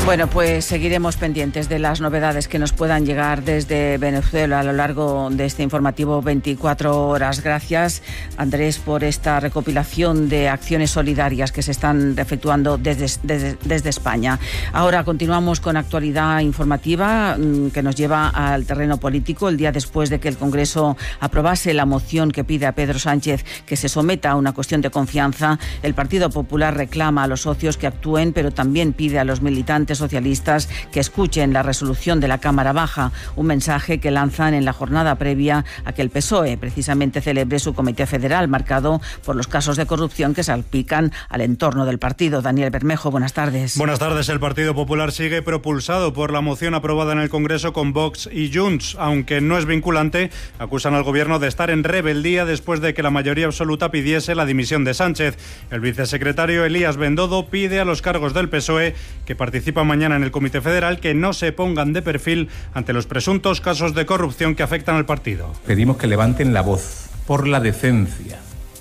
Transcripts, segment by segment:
Bueno, pues seguiremos pendientes de las novedades que nos puedan llegar desde Venezuela a lo largo de este informativo 24 horas. Gracias, Andrés, por esta recopilación de acciones solidarias que se están efectuando desde España. Ahora continuamos con actualidad informativa que nos lleva al terreno político. El día después de que el Congreso aprobase la moción que pide a Pedro Sánchez que se someta a una cuestión de confianza, el Partido Popular reclama a los socios que actúen, pero también pide a los militantes socialistas que escuchen la resolución de la Cámara Baja, un mensaje que lanzan en la jornada previa a que el PSOE precisamente celebre su comité federal marcado por los casos de corrupción que salpican al entorno del partido. Daniel Bermejo, buenas tardes. Buenas tardes. El Partido Popular sigue propulsado por la moción aprobada en el Congreso con Vox y Junts. Aunque no es vinculante, acusan al Gobierno de estar en rebeldía después de que la mayoría absoluta pidiese la dimisión de Sánchez. El vicesecretario Elías Bendodo pide a los cargos del PSOE que participan mañana en el Comité Federal que no se pongan de perfil ante los presuntos casos de corrupción que afectan al partido. Pedimos que levanten la voz por la decencia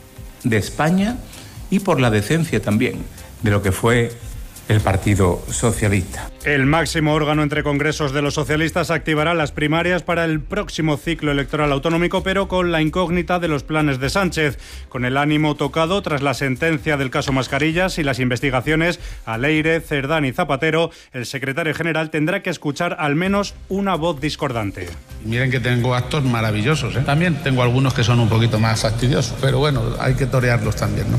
de España y por la decencia también de lo que fue el Partido Socialista. El máximo órgano entre congresos de los socialistas activará las primarias para el próximo ciclo electoral autonómico, pero con la incógnita de los planes de Sánchez. Con el ánimo tocado tras la sentencia del caso Mascarillas y las investigaciones a Leire, Cerdán y Zapatero, el secretario general tendrá que escuchar al menos una voz discordante. Miren que tengo actos maravillosos, ¿eh? También tengo algunos que son un poquito más fastidiosos, pero bueno, hay que torearlos también, ¿no?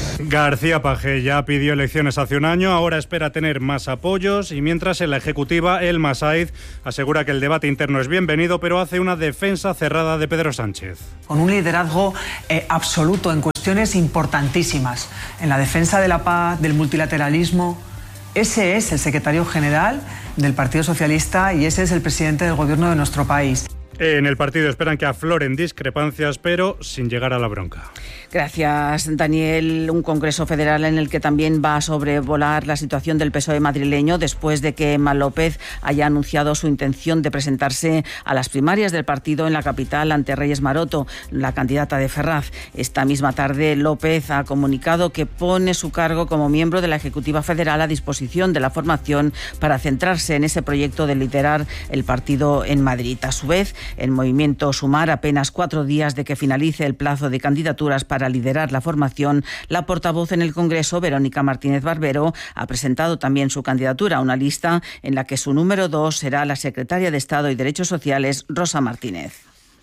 García Page ya pidió elecciones hace un año, ahora espera tener más apoyos y mientras en la ejecutiva Elma Said asegura que el debate interno es bienvenido, pero hace una defensa cerrada de Pedro Sánchez. Con un liderazgo absoluto en cuestiones importantísimas, en la defensa de la paz, del multilateralismo. Ese es el secretario general del Partido Socialista y ese es el presidente del gobierno de nuestro país. En el partido esperan que afloren discrepancias, pero sin llegar a la bronca. Gracias, Daniel. Un Congreso Federal en el que también va a sobrevolar la situación del PSOE madrileño después de que Emma López haya anunciado su intención de presentarse a las primarias del partido en la capital ante Reyes Maroto, la candidata de Ferraz. Esta misma tarde, López ha comunicado que pone su cargo como miembro de la Ejecutiva Federal a disposición de la formación para centrarse en ese proyecto de liderar el partido en Madrid. A su vez, el movimiento Sumar, apenas 4 días de que finalice el plazo de candidaturas para liderar la formación, la portavoz en el Congreso, Verónica Martínez Barbero, ha presentado también su candidatura a una lista en la que su número 2 será la secretaria de Estado y Derechos Sociales, Rosa Martínez.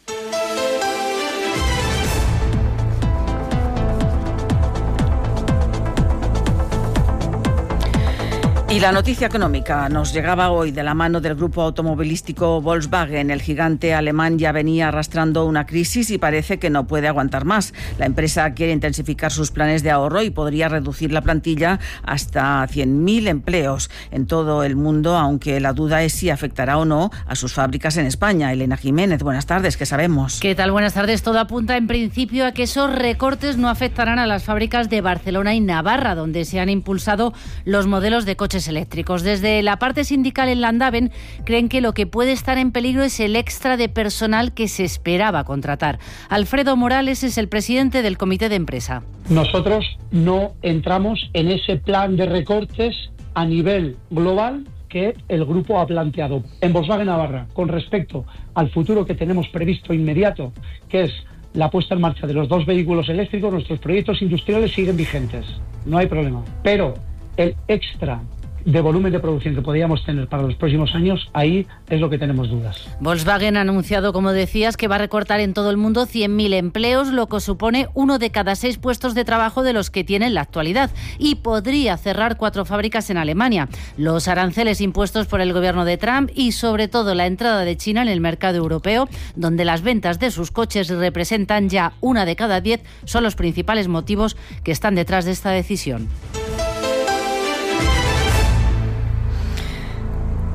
Y la noticia económica nos llegaba hoy de la mano del grupo automovilístico Volkswagen. El gigante alemán ya venía arrastrando una crisis y parece que no puede aguantar más. La empresa quiere intensificar sus planes de ahorro y podría reducir la plantilla hasta 100.000 empleos en todo el mundo, aunque la duda es si afectará o no a sus fábricas en España. Elena Jiménez, buenas tardes, ¿qué sabemos? ¿Qué tal? Buenas tardes. Todo apunta en principio a que esos recortes no afectarán a las fábricas de Barcelona y Navarra, donde se han impulsado los modelos de coches eléctricos. Desde la parte sindical en Landaven creen que lo que puede estar en peligro es el extra de personal que se esperaba contratar. Alfredo Morales es el presidente del comité de empresa. Nosotros no entramos en ese plan de recortes a nivel global que el grupo ha planteado. En Volkswagen Navarra, con respecto al futuro que tenemos previsto inmediato, que es la puesta en marcha de los 2 vehículos eléctricos, nuestros proyectos industriales siguen vigentes. No hay problema. Pero el extra de volumen de producción que podíamos tener para los próximos años, ahí es lo que tenemos dudas. Volkswagen ha anunciado, como decías, que va a recortar en todo el mundo 100.000 empleos, lo que supone 1 de cada 6 puestos de trabajo de los que tiene en la actualidad, y podría cerrar 4 fábricas en Alemania. Los aranceles impuestos por el gobierno de Trump y sobre todo la entrada de China en el mercado europeo, donde las ventas de sus coches representan ya 1 de cada 10, son los principales motivos que están detrás de esta decisión.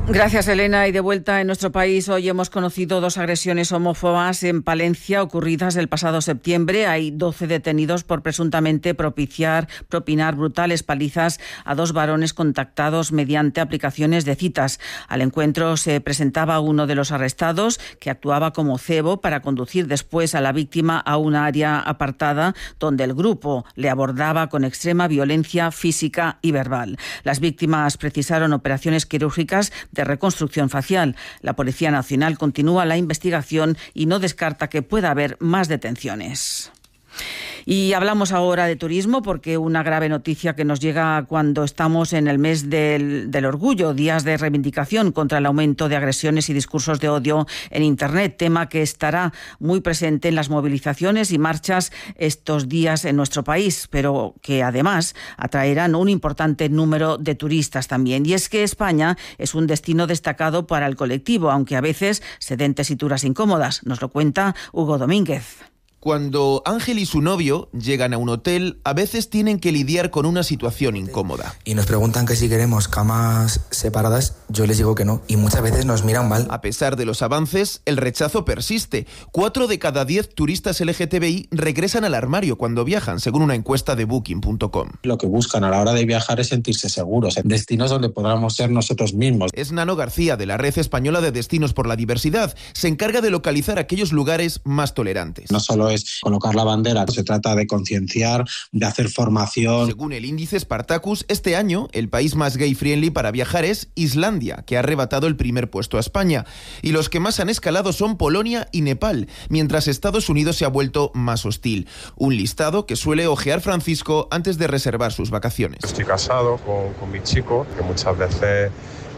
Gracias, Elena. Y de vuelta en nuestro país, hoy hemos conocido 2 agresiones homófobas en Palencia ocurridas el pasado septiembre. Hay 12 detenidos por presuntamente propinar brutales palizas a 2 varones contactados mediante aplicaciones de citas. Al encuentro se presentaba uno de los arrestados, que actuaba como cebo para conducir después a la víctima a un área apartada donde el grupo le abordaba con extrema violencia física y verbal. Las víctimas precisaron operaciones quirúrgicas de reconstrucción facial. La Policía Nacional continúa la investigación y no descarta que pueda haber más detenciones. Y hablamos ahora de turismo, porque una grave noticia que nos llega cuando estamos en el mes del orgullo, días de reivindicación contra el aumento de agresiones y discursos de odio en Internet, tema que estará muy presente en las movilizaciones y marchas estos días en nuestro país, pero que además atraerán un importante número de turistas también. Y es que España es un destino destacado para el colectivo, aunque a veces se den tesituras incómodas. Nos lo cuenta Hugo Domínguez. Cuando Ángel y su novio llegan a un hotel, a veces tienen que lidiar con una situación incómoda. Y nos preguntan que si queremos camas separadas, yo les digo que no, y muchas veces nos miran mal. A pesar de los avances, el rechazo persiste. 4 de cada 10 turistas LGTBI regresan al armario cuando viajan, según una encuesta de Booking.com. Lo que buscan a la hora de viajar es sentirse seguros, en destinos donde podamos ser nosotros mismos. Es Nano García, de la Red Española de Destinos por la Diversidad. Se encarga de localizar aquellos lugares más tolerantes. No solo es colocar la bandera, se trata de concienciar, de hacer formación. Según el índice Spartacus, este año el país más gay-friendly para viajar es Islandia, que ha arrebatado el primer puesto a España. Y los que más han escalado son Polonia y Nepal, mientras Estados Unidos se ha vuelto más hostil. Un listado que suele ojear Francisco antes de reservar sus vacaciones. Estoy casado con mi chico, que muchas veces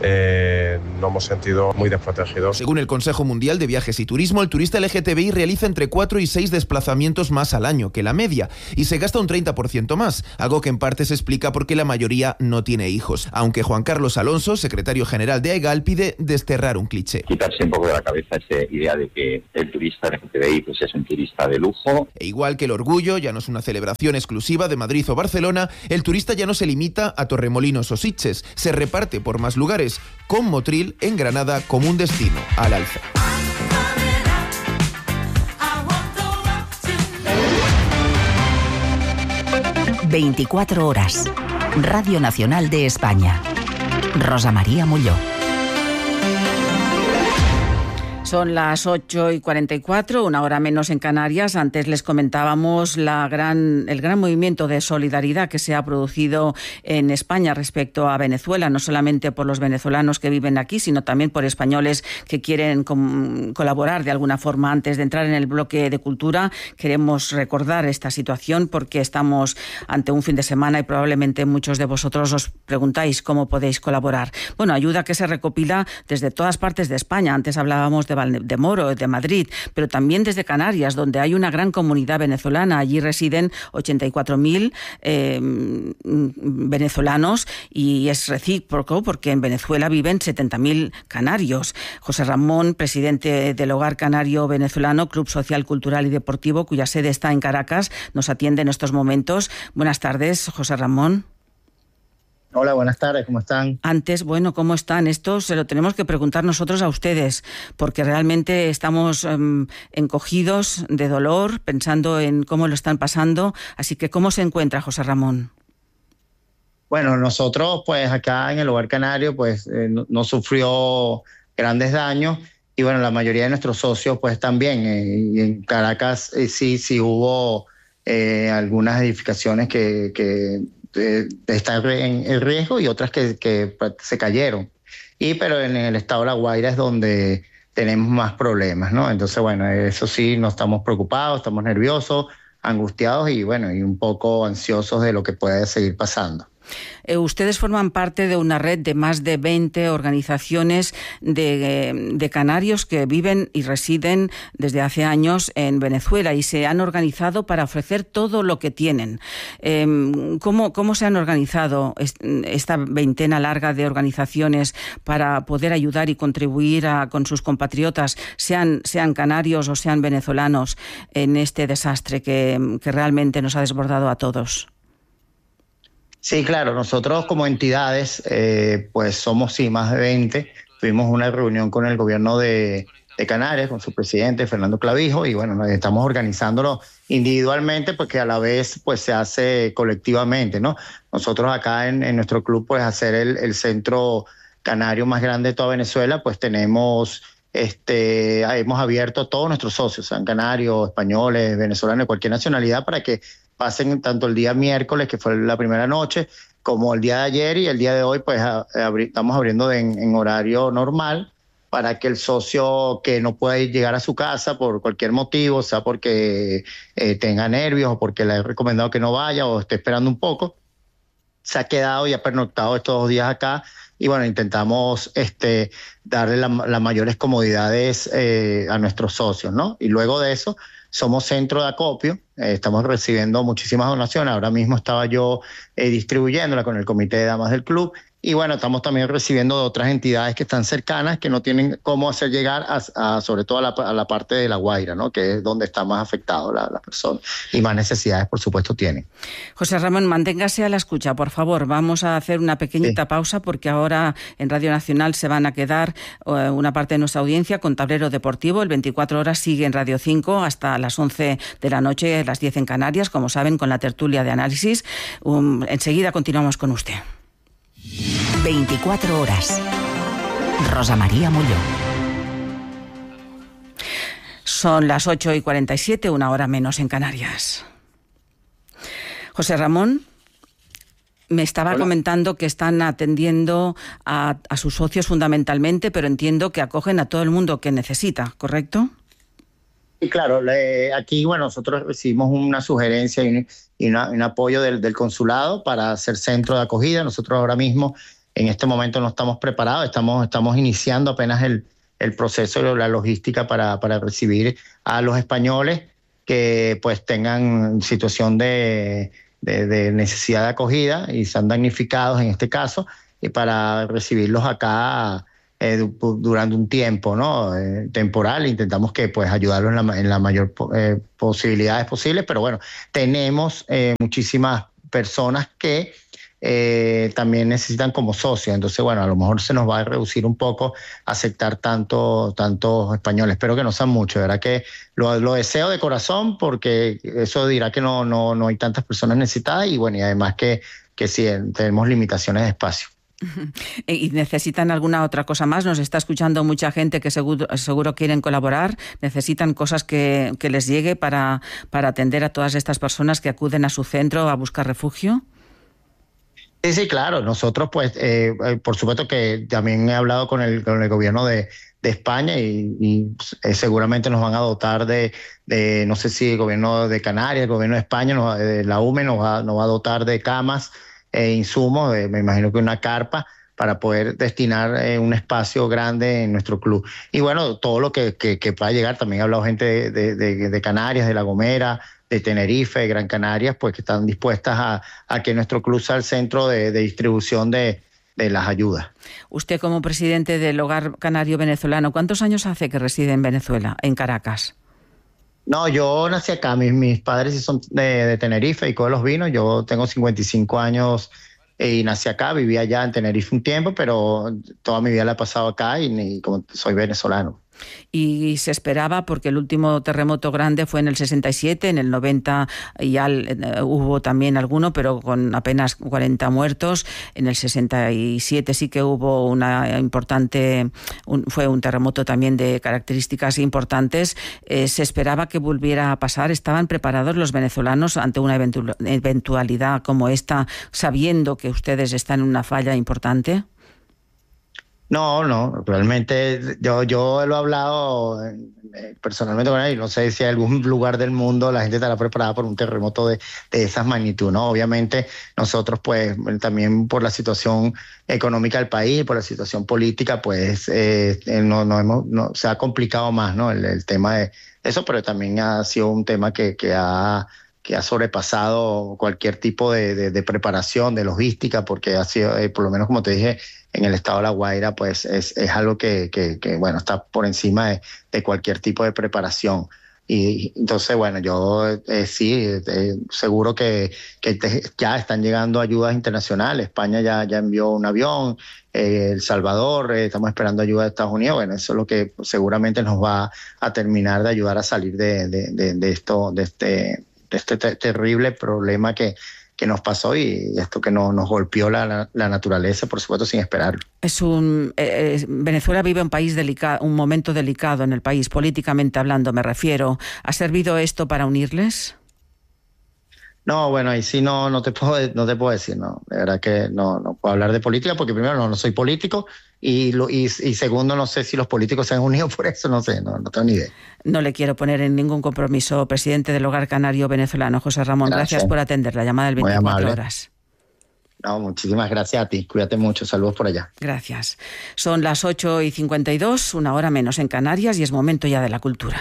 nos hemos sentido muy desprotegidos. Según el Consejo Mundial de Viajes y Turismo, el turista LGTBI realiza entre 4 y 6 desplazamientos más al año que la media y se gasta un 30% más, algo que en parte se explica porque la mayoría no tiene hijos. Aunque Juan Carlos Alonso, secretario general de AEGAL, pide desterrar un cliché. Quitarse un poco de la cabeza esa idea de que el turista LGTBI pues es un turista de lujo. E igual que el orgullo ya no es una celebración exclusiva de Madrid o Barcelona, el turista ya no se limita a Torremolinos o Sitges, se reparte por más lugares, con Motril en Granada como un destino al alza. ...24 horas... Radio Nacional de España... Rosa María Molló. Son las 8:44, 1 hora menos en Canarias. Antes les comentábamos el gran movimiento de solidaridad que se ha producido en España respecto a Venezuela, no solamente por los venezolanos que viven aquí, sino también por españoles que quieren colaborar de alguna forma. Antes de entrar en el bloque de cultura, queremos recordar esta situación porque estamos ante un fin de semana y probablemente muchos de vosotros os preguntáis cómo podéis colaborar. Bueno, ayuda que se recopila desde todas partes de España. Antes hablábamos de Valdemoro, de Madrid, pero también desde Canarias, donde hay una gran comunidad venezolana. Allí residen 84.000 venezolanos y es recíproco porque en Venezuela viven 70.000 canarios. José Ramón, presidente del Hogar Canario Venezolano, Club Social, Cultural y Deportivo, cuya sede está en Caracas, nos atiende en estos momentos. Buenas tardes, José Ramón. Hola, buenas tardes, ¿cómo están? Antes, bueno, ¿cómo están? Esto se lo tenemos que preguntar nosotros a ustedes, porque realmente estamos encogidos de dolor, pensando en cómo lo están pasando. Así que, ¿cómo se encuentra José Ramón? Bueno, nosotros, pues acá en el Hogar Canario, pues no sufrió grandes daños y bueno, la mayoría de nuestros socios, pues también. Y en Caracas sí hubo algunas edificaciones que están en riesgo y otras que se cayeron. Pero en el estado de La Guaira es donde tenemos más problemas, ¿no? Entonces, bueno, eso sí, no estamos preocupados, estamos nerviosos, angustiados y bueno, y un poco ansiosos de lo que puede seguir pasando. Ustedes forman parte de una red de más de 20 organizaciones de canarios que viven y residen desde hace años en Venezuela y se han organizado para ofrecer todo lo que tienen. ¿Cómo se han organizado esta veintena larga de organizaciones para poder ayudar y contribuir con sus compatriotas, sean canarios o sean venezolanos, en este desastre que realmente nos ha desbordado a todos? Sí, claro, nosotros como entidades, pues somos más de 20 tuvimos una reunión con el gobierno de Canarias, con su presidente Fernando Clavijo, y bueno, estamos organizándolo individualmente porque a la vez pues se hace colectivamente, ¿no? Nosotros acá en nuestro club, pues hacer el centro canario más grande de toda Venezuela, pues tenemos, hemos abierto a todos nuestros socios, sean canarios, españoles, venezolanos, de cualquier nacionalidad, para que pasen tanto el día miércoles, que fue la primera noche, como el día de ayer y el día de hoy, pues estamos abriendo en horario normal, para que el socio que no pueda llegar a su casa por cualquier motivo, sea porque tenga nervios o porque le he recomendado que no vaya o esté esperando un poco, se ha quedado y ha pernoctado estos 2 días acá. Y bueno, intentamos darle las mayores comodidades a nuestros socios, ¿no? Y luego de eso, somos centro de acopio, estamos recibiendo muchísimas donaciones. Ahora mismo estaba yo distribuyéndola con el comité de damas del club. Y bueno, estamos también recibiendo de otras entidades que están cercanas, que no tienen cómo hacer llegar sobre todo a la parte de La Guaira, ¿no? Que es donde está más afectado la persona y más necesidades, por supuesto, tienen. José Ramón, manténgase a la escucha, por favor. Vamos a hacer una pequeñita pausa porque ahora en Radio Nacional se van a quedar una parte de nuestra audiencia con Tablero Deportivo. El 24 horas sigue en Radio 5 hasta las 11 de la noche, las 10 en Canarias, como saben, con la tertulia de análisis. Enseguida continuamos con usted. 24 horas. Rosa María Mulló. Son las 8:47, 1 hora menos en Canarias. José Ramón, me estaba comentando que están atendiendo a sus socios fundamentalmente, pero entiendo que acogen a todo el mundo que necesita, ¿correcto? Y claro, aquí bueno, nosotros recibimos una sugerencia y un apoyo del consulado para hacer centro de acogida. Nosotros ahora mismo, en este momento, no estamos preparados, estamos iniciando apenas el proceso de la logística para recibir a los españoles que pues tengan situación de necesidad de acogida y sean damnificados en este caso, y para recibirlos acá durante un tiempo, ¿no? Temporal. Intentamos que pues ayudarlos en la mayor posibilidades posibles, pero bueno, tenemos muchísimas personas que también necesitan como socios, entonces bueno, a lo mejor se nos va a reducir un poco aceptar tantos españoles. Espero que no sean muchos, de verdad que lo deseo de corazón, porque eso dirá que no hay tantas personas necesitadas, y bueno, y además que sí, tenemos limitaciones de espacio. ¿Y necesitan alguna otra cosa más? Nos está escuchando mucha gente que seguro quieren colaborar. ¿Necesitan cosas que les llegue para atender a todas estas personas que acuden a su centro a buscar refugio? Sí, claro. Nosotros, pues, por supuesto que también he hablado con el gobierno de España y seguramente nos van a dotar de no sé si el gobierno de Canarias, el gobierno de España, la UME nos va a dotar de camas, insumos, me imagino que una carpa, para poder destinar un espacio grande en nuestro club. Y bueno, todo lo que pueda llegar. También ha hablado gente de Canarias, de La Gomera, de Tenerife, de Gran Canarias, pues que están dispuestas a que nuestro club sea el centro de distribución de las ayudas. Usted, como presidente del Hogar Canario Venezolano, ¿cuántos años hace que reside en Venezuela, en Caracas? No, yo nací acá. Mis padres sí son de Tenerife y con los vinos. Yo tengo 55 años y nací acá. Viví allá en Tenerife un tiempo, pero toda mi vida la he pasado acá y como soy venezolano. Y se esperaba, porque el último terremoto grande fue en el 67, en el 90 ya hubo también alguno, pero con apenas 40 muertos. En el 67 sí que hubo una importante, fue un terremoto también de características importantes. Se esperaba que volviera a pasar. ¿Estaban preparados los venezolanos ante una eventualidad como esta, sabiendo que ustedes están en una falla importante? No, realmente yo lo he hablado personalmente con él. No sé si en algún lugar del mundo la gente estará preparada por un terremoto de esas magnitudes, ¿no? Obviamente nosotros, pues, también por la situación económica del país, por la situación política, pues se ha complicado más, ¿no? El tema de eso, pero también ha sido un tema que ha sobrepasado cualquier tipo de preparación, de logística, porque ha sido, por lo menos como te dije, en el estado de La Guaira, pues es algo que bueno, está por encima de cualquier tipo de preparación. Y entonces, bueno, yo sí, seguro que ya están llegando ayudas internacionales. España ya envió un avión, El Salvador, estamos esperando ayuda de Estados Unidos. Bueno, eso es lo que seguramente nos va a terminar de ayudar a salir de este terrible problema que nos pasó y esto que nos golpeó la naturaleza, por supuesto, sin esperarlo. Venezuela vive un país delicado, un momento delicado en el país, políticamente hablando, me refiero. ¿Ha servido esto para unirles? No, bueno, ahí sí no te puedo decir, no. De verdad que no puedo hablar de política porque primero no soy político y segundo no sé si los políticos se han unido por eso, no sé, no tengo ni idea. No le quiero poner en ningún compromiso, presidente del Hogar Canario Venezolano, José Ramón. Gracias por atender la llamada del 24 horas. No, muchísimas gracias a ti. Cuídate mucho. Saludos por allá. Gracias. Son las 8:52, una hora menos en Canarias y es momento ya de la cultura.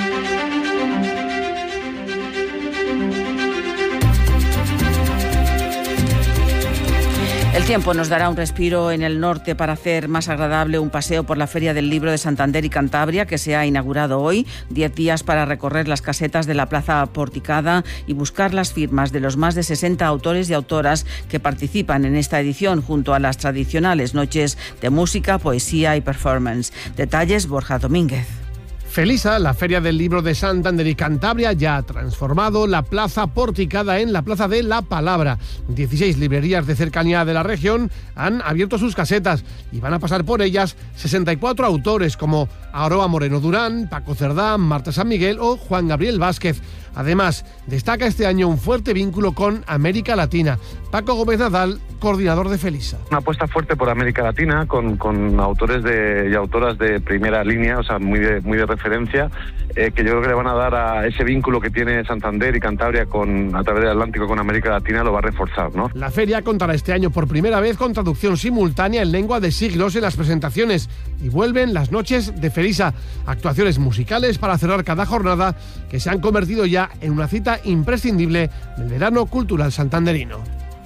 El tiempo nos dará un respiro en el norte para hacer más agradable un paseo por la Feria del Libro de Santander y Cantabria, que se ha inaugurado hoy. 10 días para recorrer las casetas de la Plaza Porticada y buscar las firmas de los más de 60 autores y autoras que participan en esta edición, junto a las tradicionales noches de música, poesía y performance. Detalles, Borja Domínguez. Felisa, la Feria del Libro de Santander y Cantabria, ya ha transformado la Plaza Porticada en la Plaza de la Palabra. 16 librerías de cercanía de la región han abierto sus casetas y van a pasar por ellas 64 autores como Aroa Moreno Durán, Paco Cerdá, Marta San Miguel o Juan Gabriel Vázquez. Además, destaca este año un fuerte vínculo con América Latina. Paco Gómez Nadal, coordinador de Felisa. Una apuesta fuerte por América Latina, con autores y autoras de primera línea, o sea, muy de referencia, que yo creo que le van a dar a ese vínculo que tiene Santander y Cantabria a través del Atlántico con América Latina, lo va a reforzar, ¿no? La feria contará este año por primera vez con traducción simultánea en lengua de siglos en las presentaciones y vuelven las noches de Felisa, actuaciones musicales para cerrar cada jornada que se han convertido ya en una cita imprescindible del verano cultural santanderino.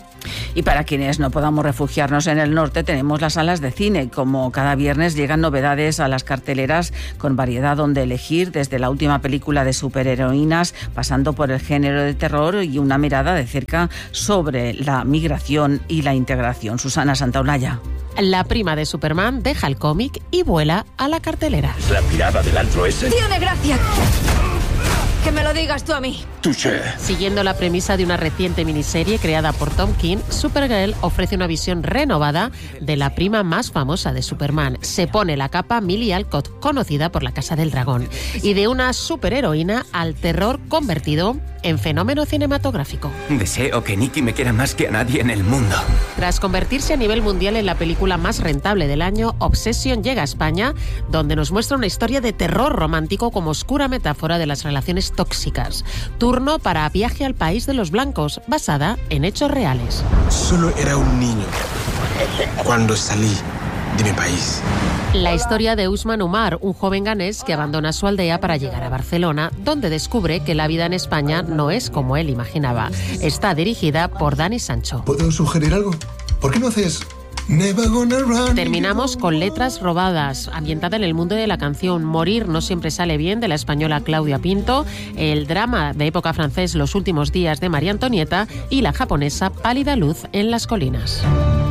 Y para quienes no podamos refugiarnos en el norte, tenemos las salas de cine. Como cada viernes llegan novedades a las carteleras con variedad donde elegir, desde la última película de superheroínas, pasando por el género de terror y una mirada de cerca sobre la migración y la integración. Susana Santaolalla. La prima de Superman deja el cómic y vuela a la cartelera. ¿La pirada del antro ese? ¡Tiene gracia! Que me lo digas tú a mí. Touché. Siguiendo la premisa de una reciente miniserie creada por Tom King, Supergirl ofrece una visión renovada de la prima más famosa de Superman. Se pone la capa Millie Alcott, conocida por La Casa del Dragón, y de una superheroína al terror convertido en fenómeno cinematográfico. Deseo que Nikki me quiera más que a nadie en el mundo. Tras convertirse a nivel mundial en la película más rentable del año, Obsession llega a España, donde nos muestra una historia de terror romántico como oscura metáfora de las relaciones tóxicas. Turno para Viaje al País de los Blancos, basada en hechos reales. Solo era un niño cuando salí de mi país. La historia de Usman Umar, un joven ganés que abandona su aldea para llegar a Barcelona, donde descubre que la vida en España no es como él imaginaba. Está dirigida por Dani Sancho. ¿Puedo sugerir algo? ¿Por qué no haces Never Gonna Run? Terminamos con Letras robadas, ambientada en el mundo de la canción. Morir no siempre sale bien, de la española Claudia Pinto, el drama de época francés Los últimos días de María Antonieta y la japonesa Pálida luz en las colinas.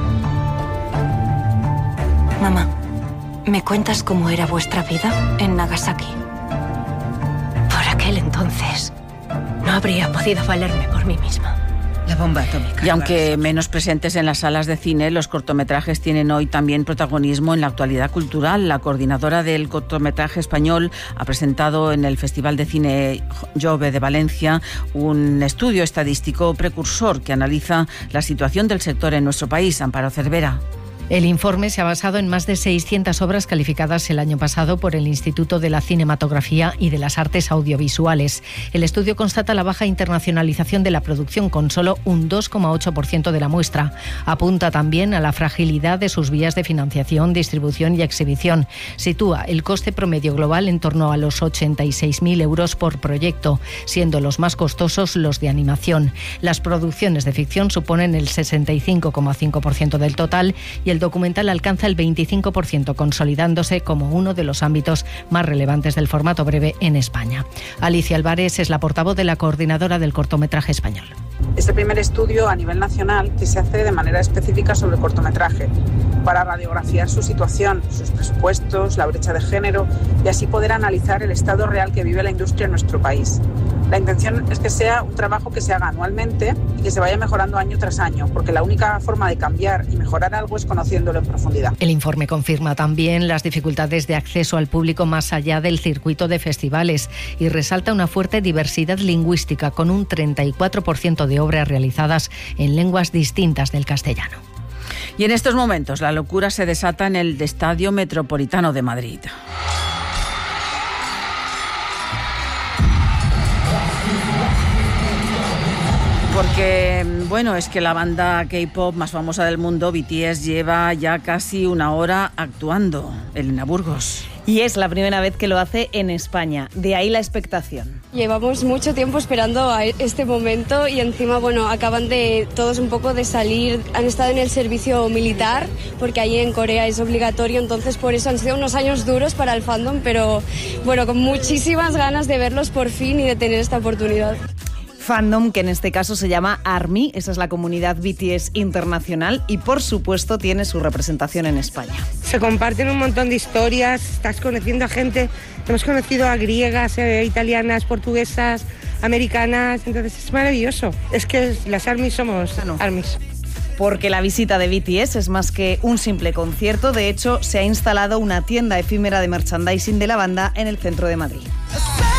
Mamá, ¿me cuentas cómo era vuestra vida en Nagasaki? Por aquel entonces no habría podido valerme por mí misma. La bomba atómica. Y aunque menos presentes en las salas de cine, los cortometrajes tienen hoy también protagonismo en la actualidad cultural. La coordinadora del cortometraje español ha presentado en el Festival de Cine Jove de Valencia un estudio estadístico precursor que analiza la situación del sector en nuestro país. Amparo Cervera. El informe se ha basado en más de 600 obras calificadas el año pasado por el Instituto de la Cinematografía y de las Artes Audiovisuales. El estudio constata la baja internacionalización de la producción, con solo un 2,8% de la muestra. Apunta también a la fragilidad de sus vías de financiación, distribución y exhibición. Sitúa el coste promedio global en torno a los 86.000 euros por proyecto, siendo los más costosos los de animación. Las producciones de ficción suponen el 65,5% del total y el documental alcanza el 25%, consolidándose como uno de los ámbitos más relevantes del formato breve en España. Alicia Álvarez es la portavoz de la coordinadora del cortometraje español. Es el primer estudio a nivel nacional que se hace de manera específica sobre el cortometraje, para radiografiar su situación, sus presupuestos, la brecha de género y así poder analizar el estado real que vive la industria en nuestro país. La intención es que sea un trabajo que se haga anualmente y que se vaya mejorando año tras año, porque la única forma de cambiar y mejorar algo es conociéndolo en profundidad. El informe confirma también las dificultades de acceso al público más allá del circuito de festivales y resalta una fuerte diversidad lingüística, con un 34% de obras realizadas en lenguas distintas del castellano. Y en estos momentos la locura se desata en el Estadio Metropolitano de Madrid. Porque, bueno, es que la banda K-pop más famosa del mundo, BTS, lleva ya casi una hora actuando en Elena Burgos. Y es la primera vez que lo hace en España, de ahí la expectación. Llevamos mucho tiempo esperando a este momento y encima, bueno, acaban de todos un poco de salir, han estado en el servicio militar, porque ahí en Corea es obligatorio, entonces por eso han sido unos años duros para el fandom, pero bueno, con muchísimas ganas de verlos por fin y de tener esta oportunidad. Fandom, que en este caso se llama ARMY, esa es la comunidad BTS internacional y por supuesto tiene su representación en España. Se comparten un montón de historias, estás conociendo a gente, hemos conocido a griegas, italianas, portuguesas, americanas, entonces es maravilloso. Es que las ARMY somos ARMYs. Porque la visita de BTS es más que un simple concierto, de hecho se ha instalado una tienda efímera de merchandising de la banda en el centro de Madrid.